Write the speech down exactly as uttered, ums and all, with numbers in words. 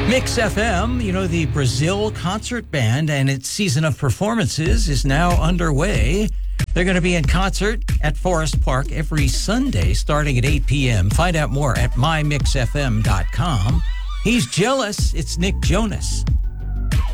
Mix F M, you know, the Brazil concert band and its season of performances is now underway. They're going to be in concert at Forest Park every Sunday starting at eight p.m. Find out more at my mix f m dot com. He's jealous. It's Nick Jonas.